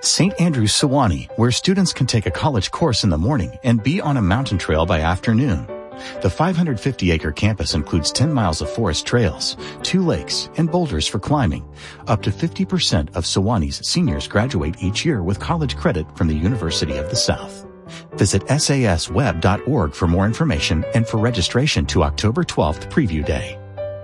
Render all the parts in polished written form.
St. Andrew's Sewanee, where students can take a college course in the morning and be on a mountain trail by afternoon. The 550-acre campus includes 10 miles of forest trails, 2 lakes, and boulders for climbing. Up to 50% of Sewanee's seniors graduate each year with college credit from the University of the South. Visit sasweb.org for more information and for registration to October 12th Preview Day.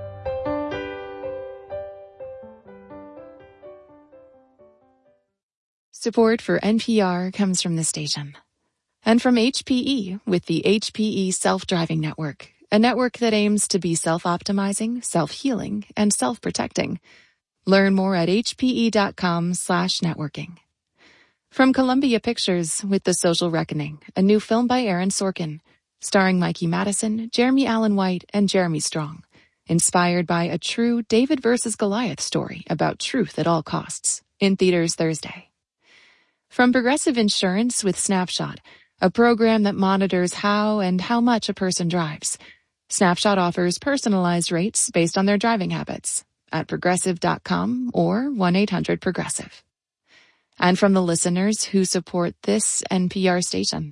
Support for NPR comes from the station. And from HPE with the HPE Self-Driving Network, a network that aims to be self-optimizing, self-healing, and self-protecting. Learn more at hpe.com/networking. From Columbia Pictures with The Social Reckoning, a new film by Aaron Sorkin, starring Mikey Madison, Jeremy Allen White, and Jeremy Strong. Inspired by a true David versus Goliath story about truth at all costs. In theaters Thursday. From Progressive Insurance with Snapshot, a program that monitors how and how much a person drives. Snapshot offers personalized rates based on their driving habits at progressive.com or 1-800-PROGRESSIVE. And from the listeners who support this NPR station.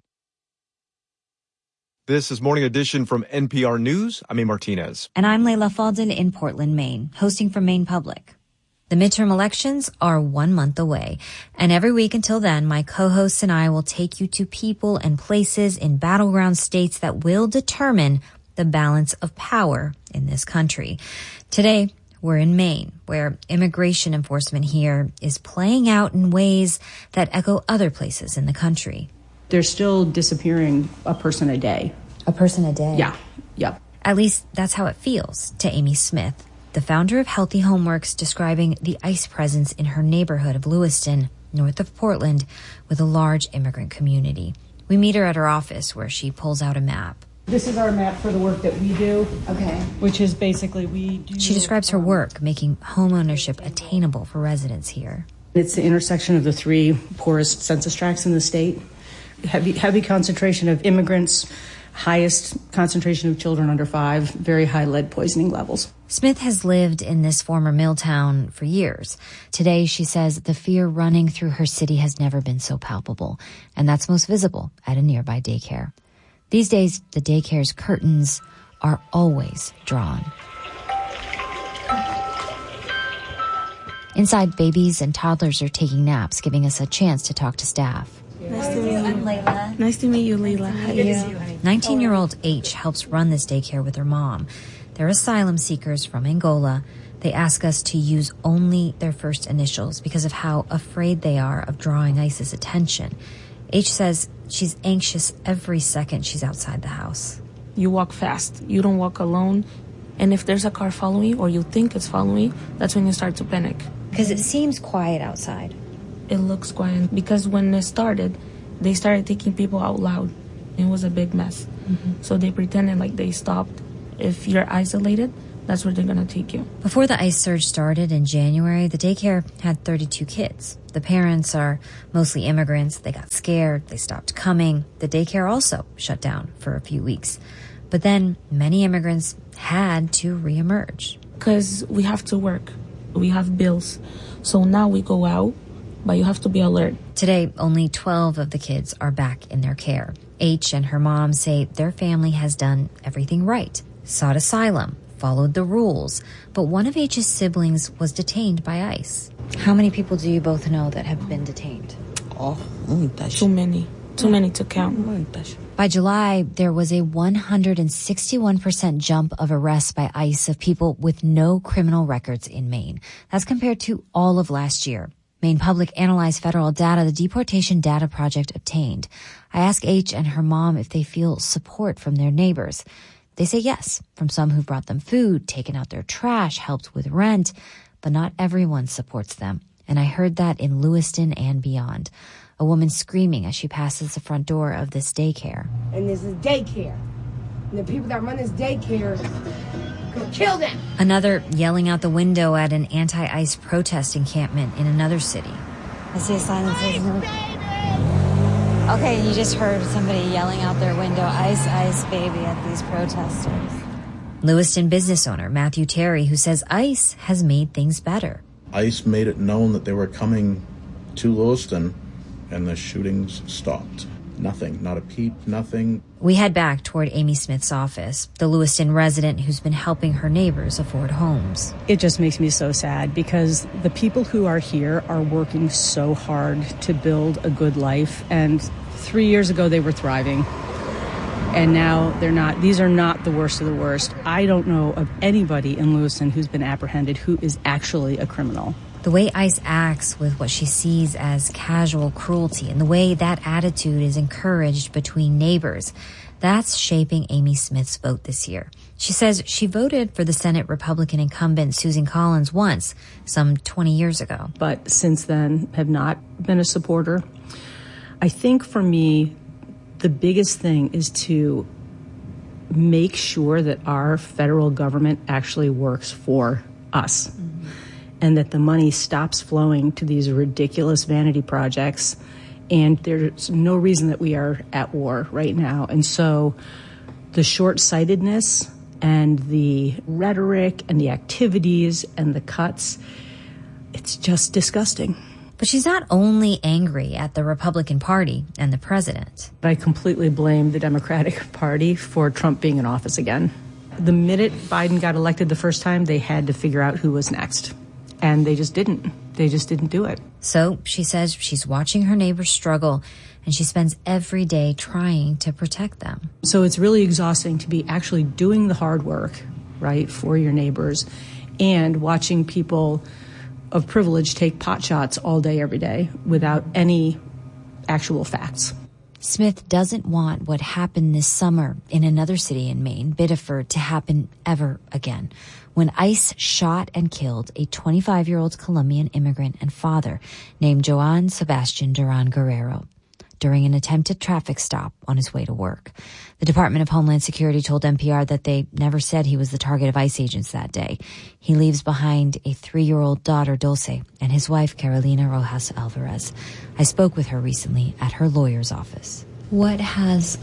This is Morning Edition from NPR News. I'm A. Martinez. And I'm Layla Falden in Portland, Maine, hosting for Maine Public. The midterm elections are 1 month away, and every week until then, my co-hosts and I will take you to people and places in battleground states that will determine the balance of power in this country. Today, we're in Maine, where immigration enforcement here is playing out in ways that echo other places in the country. They're still disappearing a person a day. A person a day? Yeah, yep. At least that's how it feels to Amy Smith, the founder of Healthy Homeworks, describing the ICE presence in her neighborhood of Lewiston, north of Portland, with a large immigrant community. We meet her at her office where she pulls out a map. This is our map for the work that we do. Okay. Which is basically we do... She describes her work, making homeownership attainable for residents here. It's the intersection of the 3 poorest census tracts in the state. Heavy concentration of immigrants, highest concentration of children under 5, very high lead poisoning levels. Smith has lived in this former mill town for years. Today, she says the fear running through her city has never been so palpable, and that's most visible at a nearby daycare. These days, the daycare's curtains are always drawn. Inside, babies and toddlers are taking naps, giving us a chance to talk to staff. Nice to meet you. I'm Layla. Nice to meet you, Layla. How are you? 19-year-old H helps run this daycare with her mom. They're asylum seekers from Angola. They ask us to use only their first initials because of how afraid they are of drawing ICE's attention. H says she's anxious every second she's outside the house. You walk fast. You don't walk alone. And if there's a car following you or you think it's following you, that's when you start to panic. Because it seems quiet outside. It looks quiet because when it started, they started taking people out loud. It was a big mess. Mm-hmm. So they pretended like they stopped. If you're isolated, that's where they're going to take you. Before the ICE surge started in January, the daycare had 32 kids. The parents are mostly immigrants. They got scared. They stopped coming. The daycare also shut down for a few weeks. But then many immigrants had to reemerge. Because we have to work. We have bills. So now we go out, but you have to be alert. Today, only 12 of the kids are back in their care. H and her mom say their family has done everything right. Sought asylum, followed the rules, but one of H's siblings was detained by ICE. How many people do you both know that have been detained? Too many. Too many to count. By July, there was a 161% jump of arrests by ICE of people with no criminal records in Maine. That's compared to all of last year. Maine Public analyzed federal data the Deportation Data Project obtained. I asked H and her mom if they feel support from their neighbors. They say yes, from some who've brought them food, taken out their trash, helped with rent, but not everyone supports them. And I heard that in Lewiston and beyond. A woman screaming as she passes the front door of this daycare. And this is daycare. And the people that run this daycare, gonna kill them. Another yelling out the window at an anti-ICE protest encampment in another city. I see a sign that says no. Okay, you just heard somebody yelling out their window, "ICE, ICE, baby," at these protesters. Lewiston business owner Matthew Terry, who says ICE has made things better. ICE made it known that they were coming to Lewiston, and the shootings stopped. Nothing, not a peep, nothing. We head back toward Amy Smith's office, the Lewiston resident who's been helping her neighbors afford homes. It just makes me so sad because the people who are here are working so hard to build a good life. And 3 years ago, they were thriving. And now they're not. These are not the worst of the worst. I don't know of anybody in Lewiston who's been apprehended who is actually a criminal. The way ICE acts with what she sees as casual cruelty and the way that attitude is encouraged between neighbors, that's shaping Amy Smith's vote this year. She says she voted for the Senate Republican incumbent Susan Collins once, some 20 years ago. But since then, have not been a supporter. I think for me, the biggest thing is to make sure that our federal government actually works for us. And that the money stops flowing to these ridiculous vanity projects. And there's no reason that we are at war right now. And so the short-sightedness and the rhetoric and the activities and the cuts, it's just disgusting. But she's not only angry at the Republican Party and the president. I completely blame the Democratic Party for Trump being in office again. The minute Biden got elected the first time, they had to figure out who was next. And they just didn't. They just didn't do it. So she says she's watching her neighbors struggle, and she spends every day trying to protect them. So it's really exhausting to be actually doing the hard work, right, for your neighbors, and watching people of privilege take pot shots all day, every day, without any actual facts. Smith doesn't want what happened this summer in another city in Maine, Biddeford, to happen ever again, when ICE shot and killed a 25-year-old Colombian immigrant and father named Joan Sebastian Duran Guerrero during an attempted traffic stop on his way to work. The Department of Homeland Security told NPR that they never said he was the target of ICE agents that day. He leaves behind a 3-year-old daughter, Dulce, and his wife, Carolina Rojas Alvarez. I spoke with her recently at her lawyer's office. What has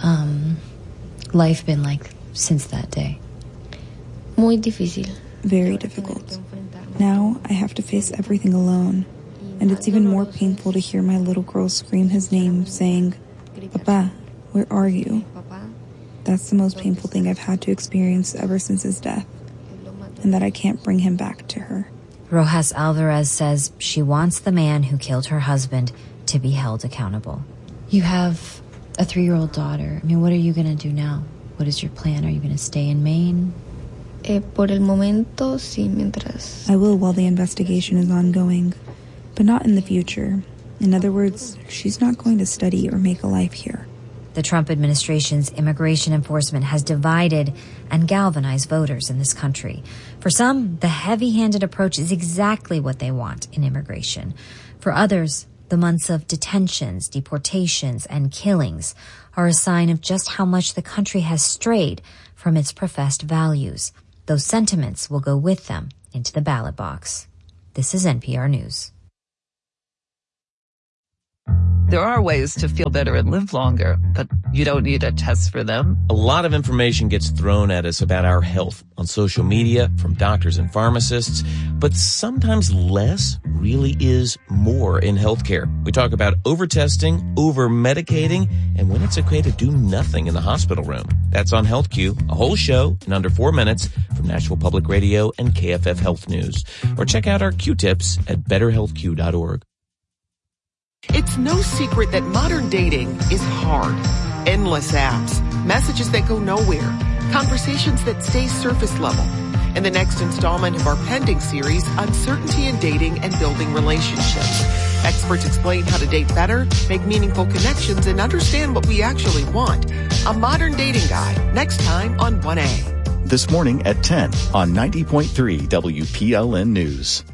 life been like since that day? Muy difícil. Very difficult. Now I have to face everything alone. And it's even more painful to hear my little girl scream his name, saying, "Papa, where are you?" That's the most painful thing I've had to experience ever since his death, and that I can't bring him back to her. Rojas Alvarez says she wants the man who killed her husband to be held accountable. You have a 3-year-old daughter. I mean, what are you going to do now? What is your plan? Are you going to stay in Maine? Por el momento, sí, mientras. I will while the investigation is ongoing, but not in the future. In other words, she's not going to study or make a life here. The Trump administration's immigration enforcement has divided and galvanized voters in this country. For some, the heavy-handed approach is exactly what they want in immigration. For others, the months of detentions, deportations, and killings are a sign of just how much the country has strayed from its professed values. Those sentiments will go with them into the ballot box. This is NPR News. There are ways to feel better and live longer, but you don't need a test for them. A lot of information gets thrown at us about our health on social media from doctors and pharmacists, but sometimes less really is more in healthcare. We talk about over-testing, over-medicating, and when it's okay to do nothing in the hospital room. That's on Health Q, a whole show in under 4 minutes from Nashville Public Radio and KFF Health News. Or check out our Q-tips at betterhealthq.org. It's no secret that modern dating is hard. Endless apps, messages that go nowhere, conversations that stay surface level. In the next installment of our pending series, Uncertainty in Dating and Building Relationships, experts explain how to date better, make meaningful connections, and understand what we actually want. A modern dating guide, next time on 1A. This morning at 10 on 90.3 WPLN News.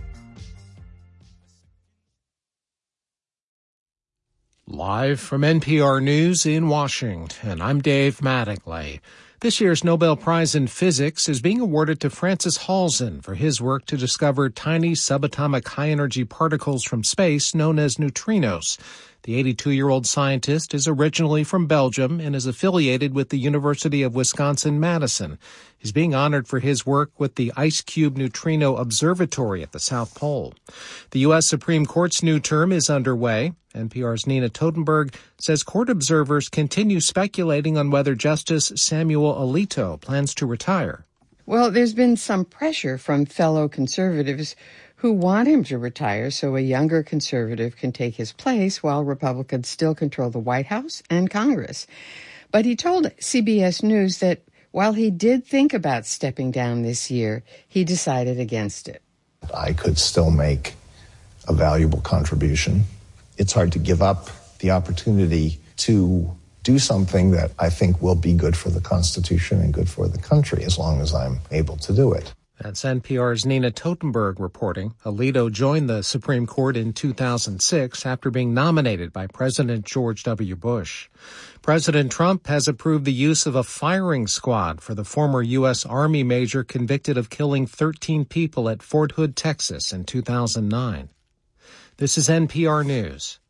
Live from NPR News in Washington, I'm Dave Mattingly. This year's Nobel Prize in Physics is being awarded to Francis Halzen for his work to discover tiny subatomic high-energy particles from space known as neutrinos. The 82-year-old scientist is originally from Belgium and is affiliated with the University of Wisconsin-Madison. He's being honored for his work with the IceCube Neutrino Observatory at the South Pole. The U.S. Supreme Court's new term is underway. NPR's Nina Totenberg says court observers continue speculating on whether Justice Samuel Alito plans to retire. Well, there's been some pressure from fellow conservatives who want him to retire so a younger conservative can take his place while Republicans still control the White House and Congress. But he told CBS News that while he did think about stepping down this year, he decided against it. I could still make a valuable contribution. It's hard to give up the opportunity to do something that I think will be good for the Constitution and good for the country as long as I'm able to do it. That's NPR's Nina Totenberg reporting. Alito joined the Supreme Court in 2006 after being nominated by President George W. Bush. President Trump has approved the use of a firing squad for the former U.S. Army major convicted of killing 13 people at Fort Hood, Texas in 2009. This is NPR News.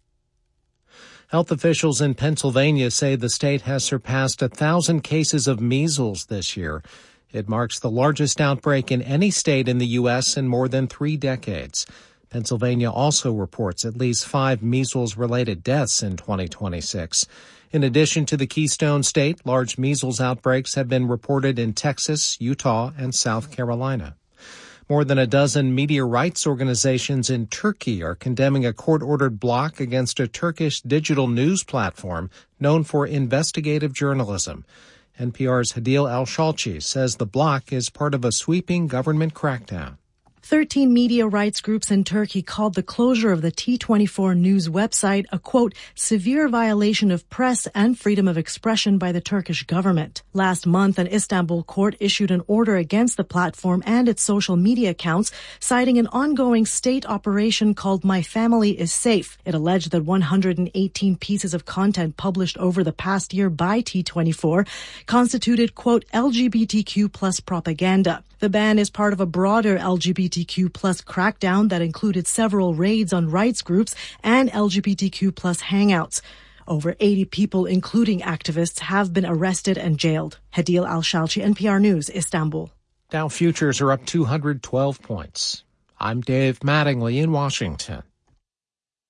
Health officials in Pennsylvania say the state has surpassed 1,000 cases of measles this year. It marks the largest outbreak in any state in the U.S. in more than 3 decades. Pennsylvania also reports at least 5 measles-related deaths in 2026. In addition to the Keystone State, large measles outbreaks have been reported in Texas, Utah, and South Carolina. More than a dozen media rights organizations in Turkey are condemning a court-ordered block against a Turkish digital news platform known for investigative journalism. NPR's Hadil Al-Shalchi says the block is part of a sweeping government crackdown. 13 media rights groups in Turkey called the closure of the T24 News website a, quote, severe violation of press and freedom of expression by the Turkish government. Last month, an Istanbul court issued an order against the platform and its social media accounts, citing an ongoing state operation called My Family is Safe. It alleged that 118 pieces of content published over the past year by T24 constituted, quote, LGBTQ plus propaganda. The ban is part of a broader LGBTQ plus crackdown that included several raids on rights groups and LGBTQ plus hangouts. Over 80 people, including activists, have been arrested and jailed. Hadil Al-Shalchi, NPR News, Istanbul. Dow futures are up 212 points. I'm Dave Mattingly in Washington.